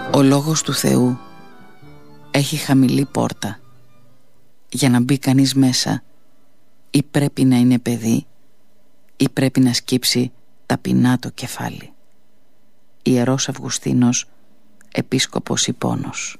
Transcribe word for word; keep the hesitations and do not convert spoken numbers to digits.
Ο λόγος του Θεού έχει χαμηλή πόρτα. Για να μπει κανείς μέσα, ή πρέπει να είναι παιδί, ή πρέπει να σκύψει ταπεινά το κεφάλι. Ιερός Αυγουστίνος, Επίσκοπος Ιππώνος.